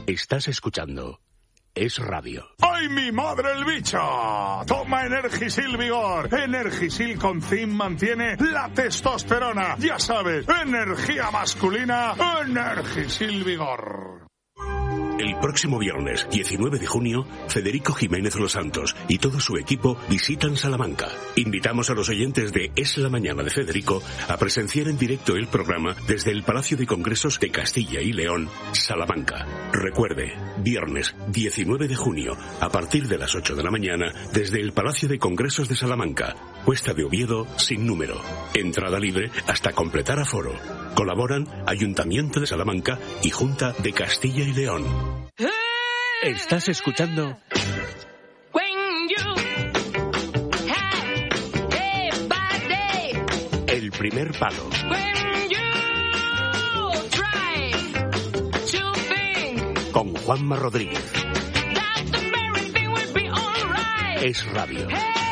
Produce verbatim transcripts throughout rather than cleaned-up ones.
Estás escuchando Es Radio. ¡Ay, mi madre el bicho! Toma Energisil Vigor. Energisil con zinc mantiene la testosterona. Ya sabes, energía masculina, Energisil Vigor. El próximo viernes, diecinueve de junio, Federico Jiménez Los Santos y todo su equipo visitan Salamanca. Invitamos a los oyentes de Es la Mañana de Federico a presenciar en directo el programa desde el Palacio de Congresos de Castilla y León, Salamanca. Recuerde, viernes diecinueve de junio, a partir de las ocho de la mañana, desde el Palacio de Congresos de Salamanca, Cuesta de Oviedo, sin número. Entrada libre hasta completar aforo. Colaboran Ayuntamiento de Salamanca y Junta de Castilla y León. Estás escuchando El Primer Palo con Juanma Rodríguez. Es Radio.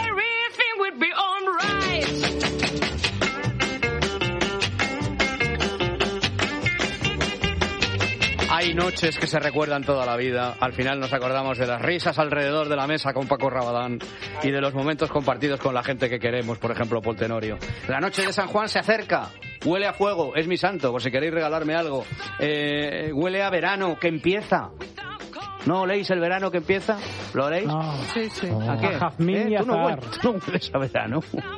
Hay noches que se recuerdan toda la vida. Al final nos acordamos de las risas alrededor de la mesa con Paco Rabadán y de los momentos compartidos con la gente que queremos, por ejemplo, Paul Tenorio. La noche de San Juan se acerca. Huele a fuego, es mi santo, por si queréis regalarme algo. Eh, huele a verano, que empieza. ¿No oléis el verano que empieza? ¿Lo oléis? No. Sí, sí. Oh. ¿A qué? A jazmín ¿Eh? y a ¿Tú no azahar. hueles, tú no hueles a verano?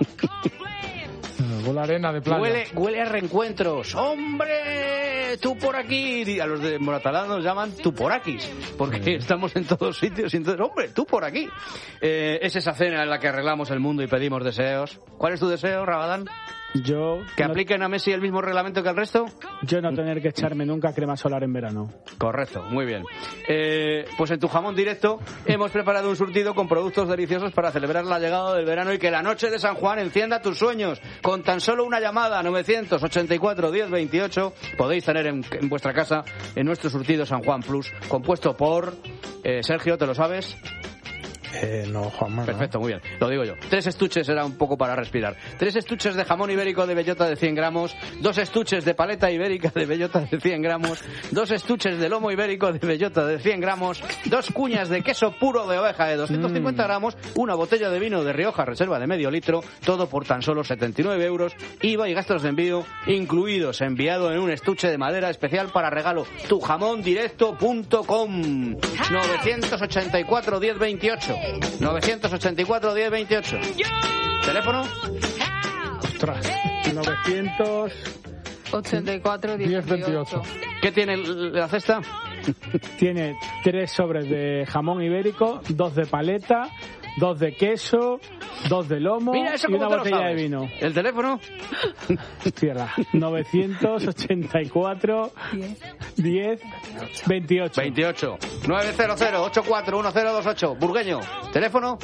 Huele a arena de playa. Huele, huele a reencuentros. ¡Hombre! Tú por aquí. A los de Moratalá nos llaman tú por aquí, porque sí. Estamos en todos sitios y entonces, hombre, tú por aquí. Eh, es esa cena en la que arreglamos el mundo y pedimos deseos. ¿Cuál es tu deseo, Rabadán? Yo... ¿Que no, apliquen a Messi el mismo reglamento que el resto? Yo no tener que echarme nunca crema solar en verano. Correcto, muy bien. Eh, pues en tu jamón directo hemos preparado un surtido con productos deliciosos para celebrar la llegada del verano y que la noche de San Juan encienda tus sueños. Con tan solo una llamada, novecientos ochenta y cuatro diez veintiocho, podéis tener en, en vuestra casa en nuestro surtido San Juan Plus, compuesto por... Eh, Sergio, ¿te lo sabes? Eh, no, Juanma. Perfecto, muy bien. Lo digo yo. Tres estuches era un poco para respirar. Tres estuches de jamón ibérico de bellota de cien gramos. Dos estuches de paleta ibérica de bellota de cien gramos. Dos estuches de lomo ibérico de bellota de cien gramos. Dos cuñas de queso puro de oveja de doscientos cincuenta gramos. Una botella de vino de Rioja Reserva de medio litro. Todo por tan solo setenta y nueve euros. I V A y gastos de envío incluidos. Enviado en un estuche de madera especial para regalo. tu jamón directo punto com. novecientos ochenta y cuatro diez veintiocho. novecientos ochenta y cuatro diez veintiocho. ¿Teléfono? Ostras, novecientos ochenta y cuatro diez veintiocho. ¿Qué tiene la cesta? Tiene tres sobres de jamón ibérico, dos de paleta, dos de queso, dos de lomo. Mira, eso y una cómo te lo botella sabes. de vino. ¿El teléfono? Cierra. novecientos ochenta y cuatro diez veintiocho. veintiocho. nueve cero cero ocho cuatro uno cero dos ocho. Burgueño. ¿Teléfono?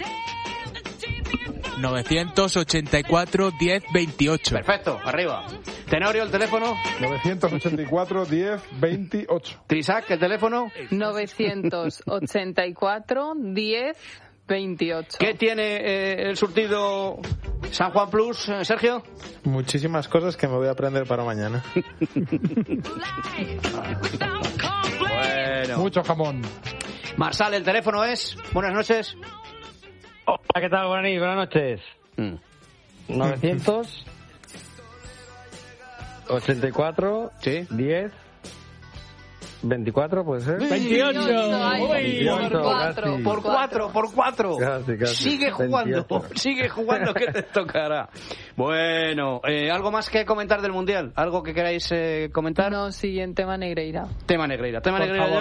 novecientos ochenta y cuatro diez veintiocho. Perfecto, arriba. Tenorio, el teléfono. novecientos ochenta y cuatro diez veintiocho. Trisac, el teléfono. novecientos ochenta y cuatro diez veintiocho. ¿Qué tiene eh, el surtido San Juan Plus, eh, Sergio? Muchísimas cosas que me voy a aprender para mañana. Bueno. Mucho jamón. Marsal, el teléfono es. Buenas noches. Hola, ¿qué tal? Buenas noches. Buenas noches. Mm. novecientos ochenta y cuatro Sí. diez veinticuatro, ¿puede ser? veintiocho. Ay, veintiocho, por cuatro, casi. Por cuatro, por cuatro. Casi, casi. Sigue jugando, veintiocho. sigue jugando que te tocará. Bueno, eh, ¿algo más que comentar del Mundial? ¿Algo que queráis eh, comentar? No, siguiente tema Negreira. Tema Negreira. Tema Por Negreira. favor.